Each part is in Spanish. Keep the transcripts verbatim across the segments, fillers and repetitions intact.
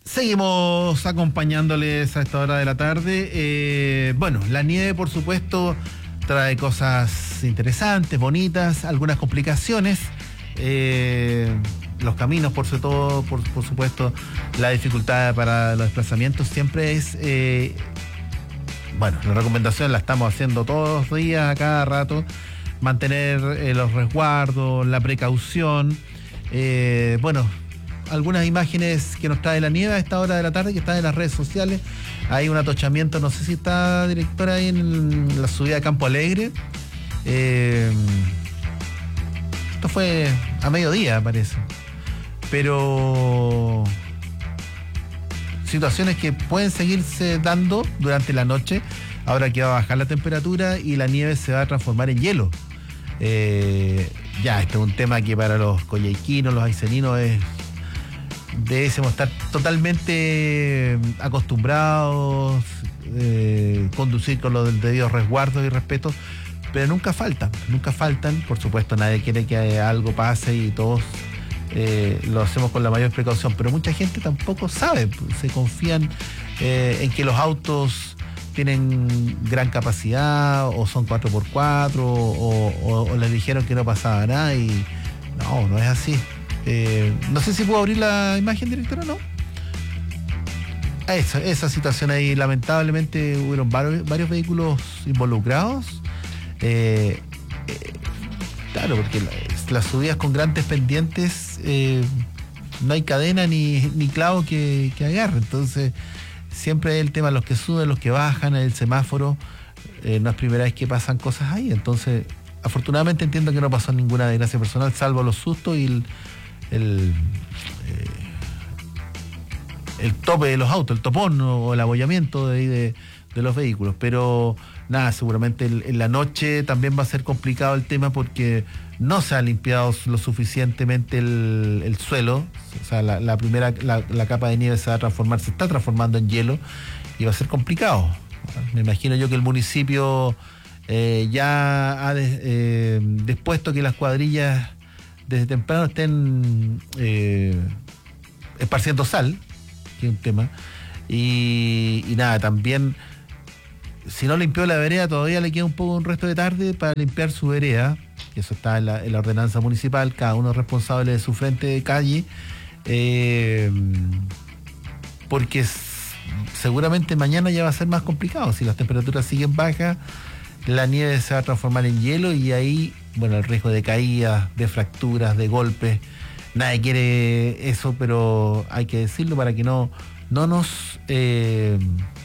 Seguimos acompañándoles a esta hora de la tarde. Eh, bueno, la nieve, por supuesto, trae cosas interesantes, bonitas, algunas complicaciones. Eh, los caminos, por, su todo, por, por supuesto, la dificultad para los desplazamientos siempre es... Eh, bueno, la recomendación la estamos haciendo todos los días, a cada rato. Mantener eh, los resguardos, la precaución. Eh, bueno... algunas imágenes que nos trae la nieve a esta hora de la tarde, que están en las redes sociales. Hay un atochamiento, no sé si está, directora, ahí en la subida de Campo Alegre. Eh, esto fue a mediodía, parece. Pero situaciones que pueden seguirse dando durante la noche, ahora que va a bajar la temperatura y la nieve se va a transformar en hielo. Eh, ya, este es un tema que para los coyhaiquinos, los ayseninos es... debemos estar totalmente acostumbrados, eh, conducir con los debidos resguardos y respeto, pero nunca faltan, nunca faltan. Por supuesto, nadie quiere que algo pase y todos eh, lo hacemos con la mayor precaución, pero mucha gente tampoco sabe, se confían eh, en que los autos tienen gran capacidad o son cuatro por cuatro o, o, o les dijeron que no pasaba nada y no, no es así. Eh, no sé si puedo abrir la imagen, directora, ¿no? Esa, esa situación ahí, lamentablemente hubieron varios, varios vehículos involucrados. Eh, eh, claro, porque la, las subidas con grandes pendientes, eh, no hay cadena ni, ni clavo que, que agarre. Entonces, siempre hay el tema, los que suben, los que bajan, el semáforo. Eh, no es primera vez que pasan cosas ahí. Entonces, afortunadamente entiendo que no pasó ninguna desgracia personal, salvo los sustos y el El, eh, el tope de los autos, el topón o el abollamiento de, de, de los vehículos. Pero nada, seguramente en, en la noche también va a ser complicado el tema porque no se ha limpiado lo suficientemente el, el suelo. O sea, la, la primera, la, la capa de nieve se va a transformar, se está transformando en hielo y va a ser complicado. Me imagino yo que el municipio eh, ya ha de, eh, dispuesto que las cuadrillas desde temprano estén eh, esparciendo sal, que es un tema, y, y nada, también, si no limpió la vereda, todavía le queda un poco un resto de tarde para limpiar su vereda, que eso está en la, en la ordenanza municipal, cada uno es responsable de su frente de calle, eh, porque s- seguramente mañana ya va a ser más complicado, si las temperaturas siguen bajas, la nieve se va a transformar en hielo y ahí, bueno, el riesgo de caídas, de fracturas, de golpes. Nadie quiere eso, pero hay que decirlo para que no, no nos eh,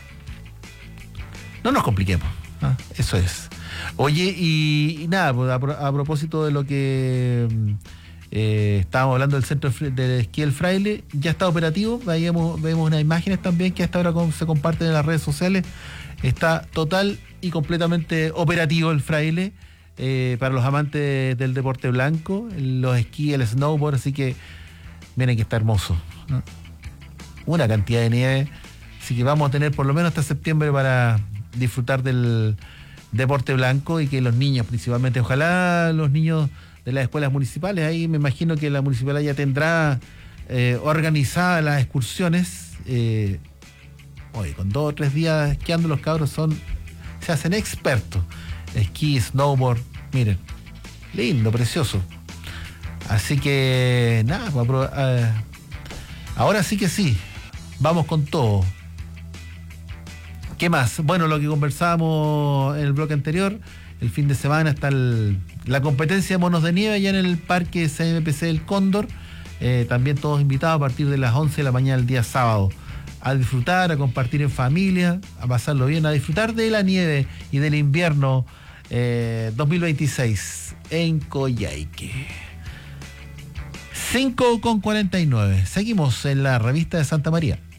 no nos compliquemos. ¿Ah? Eso es. Oye, y, y nada, pues, a, pro- a propósito de lo que eh, estábamos hablando del centro de esquí El Fraile, ya está operativo. Veíamos, vemos unas imágenes también que hasta ahora con- se comparten en las redes sociales. Está total y completamente operativo el Fraile, eh, para los amantes del deporte blanco, los esquí, el snowboard, así que miren que está hermoso, ¿no? Una cantidad de nieve, así que vamos a tener por lo menos hasta septiembre para disfrutar del deporte blanco y que los niños principalmente, ojalá los niños de las escuelas municipales, ahí me imagino que la municipalidad ya tendrá eh, organizadas las excursiones. eh, Oye, con dos o tres días esquiando los cabros son, se hacen expertos. Esquí, snowboard, miren, lindo, precioso. Así que nada, pues, apro- eh, ahora sí que sí, vamos con todo. ¿Qué más? Bueno, lo que conversábamos en el bloque anterior, el fin de semana está el- la competencia de monos de nieve allá en el parque C M P C del Cóndor. Eh, también todos invitados a partir de las once de la mañana el día sábado. A disfrutar, a compartir en familia, a pasarlo bien, a disfrutar de la nieve y del invierno eh, dos mil veintiséis en Coyhaique. cinco con cuarenta y nueve. Seguimos en la revista de Santa María.